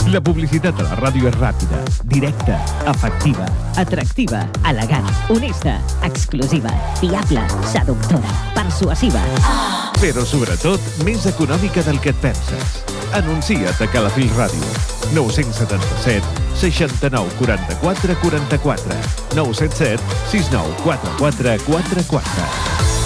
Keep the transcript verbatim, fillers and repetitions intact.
La publicitat a la ràdio és ràpida, directa, efectiva, atractiva, elegant, honesta, exclusiva, fiable, seductora, persuasiva. Però, sobretot, més econòmica del que et penses. Anuncia't a Calafell Ràdio. nou set set, seixanta-nou, quaranta-quatre, quaranta-quatre. nou set set, sis nou quatre quatre quatre quatre.